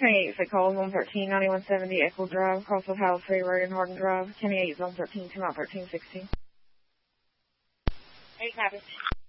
28 for call 113, 9170 Echo Drive, Crossville House, Ray Road, and Hardin Drive. 28 Zone 13, come out 1360. 8 copy.